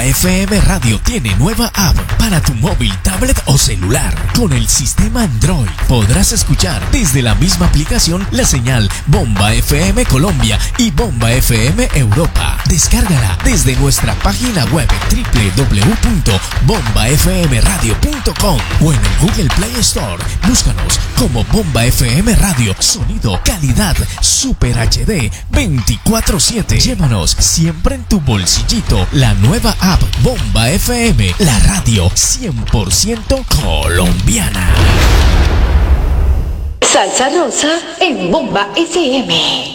FM Radio tiene nueva app para tu móvil, tablet o celular. Con el sistema Android podrás escuchar desde la misma aplicación la señal Bomba FM Colombia y Bomba FM Europa. Descárgala desde nuestra página web www.bombafmradio.com o en el Google Play Store. Búscanos como Bomba FM Radio. Sonido, calidad, Super HD 24/7. Llévanos siempre en tu bolsillito la nueva app Bomba FM, la radio 100% colombiana. Salsa Rosa en Bomba FM.